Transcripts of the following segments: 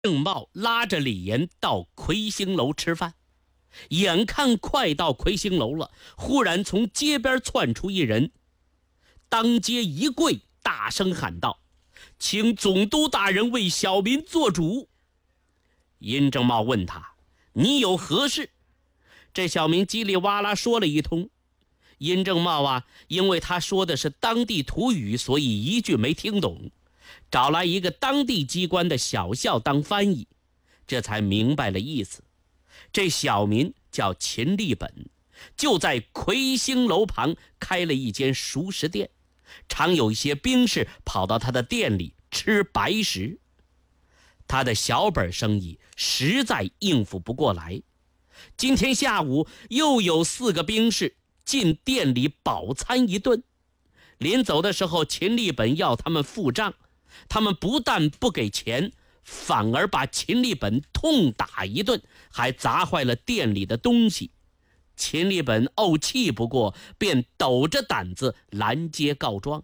郑茂拉着李岩到魁星楼吃饭，眼看快到魁星楼了，忽然从街边窜出一人，当街一跪，大声喊道：“请总督大人为小民做主。”殷正茂问他：“你有何事？”这小民叽里哇啦说了一通。殷正茂因为他说的是当地土语，所以一句没听懂，找来一个当地机关的小校当翻译，这才明白了意思。这小民叫秦立本，就在魁星楼旁开了一间熟食店，常有一些兵士跑到他的店里吃白食。他的小本生意实在应付不过来，今天下午又有4个兵士进店里饱餐一顿。临走的时候，秦立本要他们付账，他们不但不给钱，反而把秦立本痛打一顿，还砸坏了店里的东西。秦立本怄气不过，便抖着胆子拦街告状。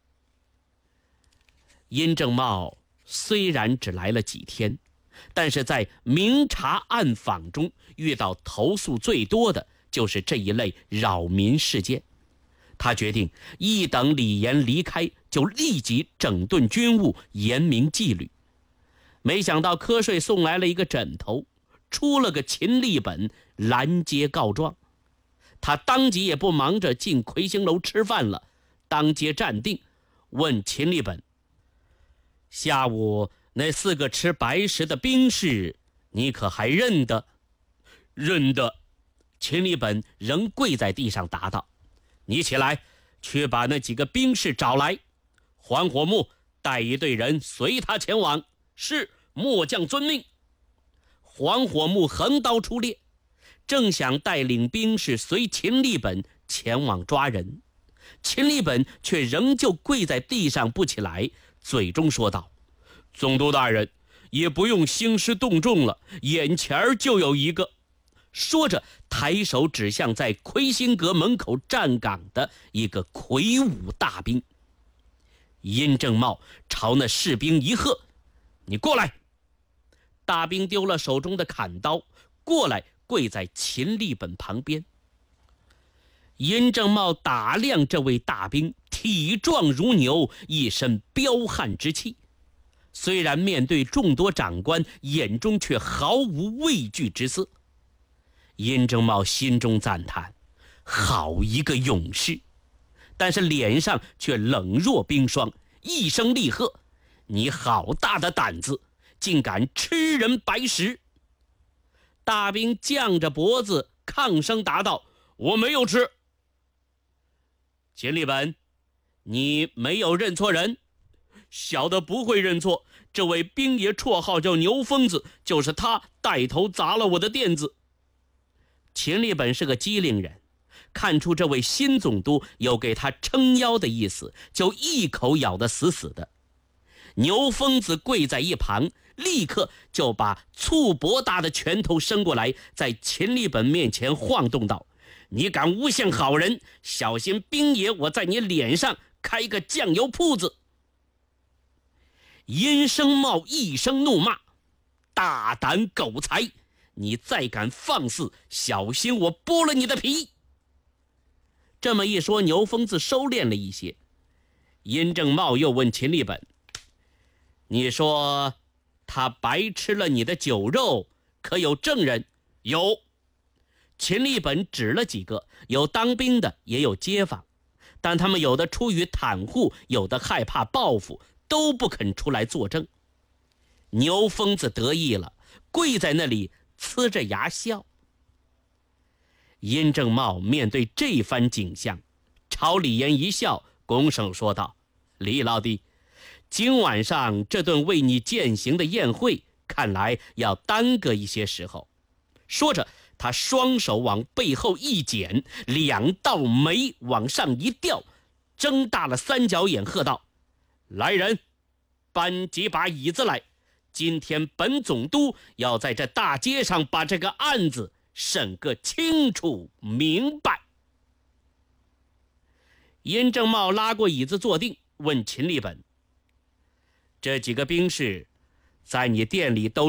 殷正茂虽然只来了几天，但是在明察暗访中遇到投诉最多的就是这一类扰民事件。他决定一等李岩离开，就立即整顿军务，严明纪律。没想到瞌睡送来了一个枕头，出了个秦立本拦街告状。他当即也不忙着进魁星楼吃饭了，当街站定，问秦立本：“下午那4个吃白食的兵士，你可还认得？”“认得。”秦立本仍跪在地上答道。“你起来，去把那几个兵士找来。黄火木带一队人随他前往。”“是，末将遵命。”黄火木横刀出列，正想带领兵士随秦立本前往抓人，秦立本却仍旧跪在地上不起来，嘴中说道：“总督大人，也不用兴师动众了，眼前就有一个。”说着抬手指向在魁星阁门口站岗的一个魁梧大兵。殷正茂朝那士兵一喝：“你过来！”大兵丢了手中的砍刀，过来跪在秦立本旁边。殷正茂打量这位大兵，体壮如牛，一身彪悍之气。虽然面对众多长官，眼中却毫无畏惧之色。殷正茂心中赞叹，好一个勇士，但是脸上却冷若冰霜，一声厉喝：“你好大的胆子，竟敢吃人白食！”大兵犟着脖子抗声答道：“我没有吃。”“秦立本，你没有认错人？”“小的不会认错，这位兵爷绰号叫牛疯子，就是他带头砸了我的店子。”秦立本是个机灵人，看出这位新总督有给他撑腰的意思，就一口咬得死死的。牛疯子跪在一旁，立刻就把醋钵大的拳头伸过来，在秦立本面前晃动道：“你敢诬陷好人，小心兵爷我在你脸上开个酱油铺子！”殷生茂一声怒骂：“大胆狗才！你再敢放肆，小心我剥了你的皮！”这么一说，牛疯子收敛了一些。殷正茂又问秦立本：“你说他白吃了你的酒肉，可有证人？”“有。”秦立本指了几个，有当兵的，也有街坊，但他们有的出于袒护，有的害怕报复，都不肯出来作证。牛疯子得意了，跪在那里呲着牙笑。殷正茂面对这番景象，朝李岩一笑，拱手说道：“李老弟，今晚上这顿为你饯行的宴会，看来要耽搁一些时候。”说着，他双手往背后一剪，2道眉往上一吊，睁大了3角眼，喝道：“来人，搬几把椅子来！今天本总督要在这大街上把这个案子审个清楚明白。”殷正茂拉过椅子坐定，问秦立本：“这几个兵士在你店里都